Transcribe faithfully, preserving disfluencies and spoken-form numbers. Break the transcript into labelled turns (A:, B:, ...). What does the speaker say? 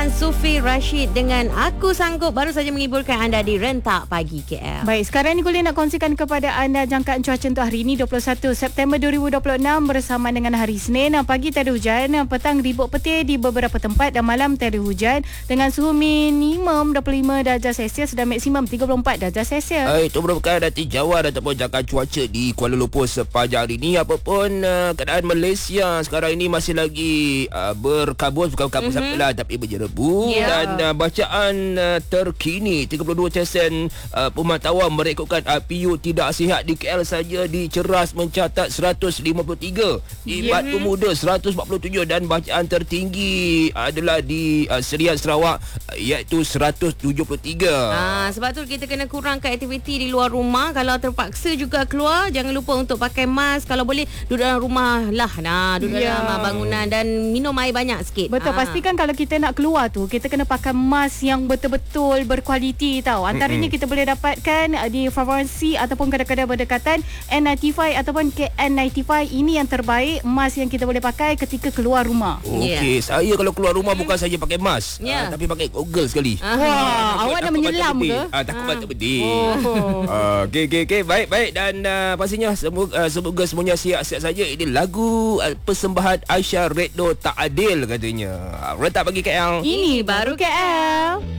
A: Izwan, Sufi, Rashid dengan Aku Sanggup baru saja menghiburkan anda di Rentak Pagi K L.
B: Baik, sekarang ni boleh nak kongsikan kepada anda jangkaan cuaca untuk hari ini dua puluh satu September dua ribu dua puluh enam bersama dengan hari Senin. Pagi tiada hujan, petang ribut petir di beberapa tempat dan malam tiada hujan dengan suhu minimum dua puluh lima darjah Celsius dan maksimum tiga puluh empat darjah Celsius.
C: Uh, itu merupakan data jawab ataupun jangkaan cuaca di Kuala Lumpur sepanjang hari ini. Apapun uh, keadaan Malaysia sekarang ini masih lagi uh, berkabut, bukan berkabut mm-hmm. sampai lah, tapi berjerebu. Yeah. Dan uh, bacaan uh, terkini tiga puluh dua peratus uh, pemantauan merekodkan uh, P U tidak sihat di K L saja di Ceras mencatat seratus lima puluh tiga, di yeah. Batu Muda seratus empat puluh tujuh dan bacaan tertinggi adalah di uh, Serian Sarawak uh, iaitu seratus tujuh puluh tiga.
A: Ha, sebab tu kita kena kurangkan aktiviti di luar rumah. Kalau terpaksa juga keluar, jangan lupa untuk pakai mask. Kalau boleh duduk dalam rumah lah. Nah, duduk yeah. dalam bangunan dan minum air banyak sikit.
B: Betul, ha. Pastikan kalau kita nak keluar tu, kita kena pakai mask yang betul-betul berkualiti tau. Antaranya mm-hmm. kita boleh dapatkan di farmasi ataupun kedai-kedai berdekatan N sembilan puluh lima ataupun K N sembilan puluh lima. Ini yang terbaik mask yang kita boleh pakai ketika keluar rumah.
C: Okey, yeah. saya kalau keluar rumah mm. bukan saja pakai mask, yeah. uh, tapi pakai goggle sekali.
B: Uh, Wah, uh, awak dah menyelam ke?
C: Ah, takut uh. batuk pedih. Oh. uh, okey okey okey, baik baik dan uh, pastinya semoga, uh, semoga semuanya sihat-sihat saja. Ini lagu uh, persembahan Aisyah Redno Tak Adil katanya. Uh, Rentak Pagi K L.
A: Ini baru K L.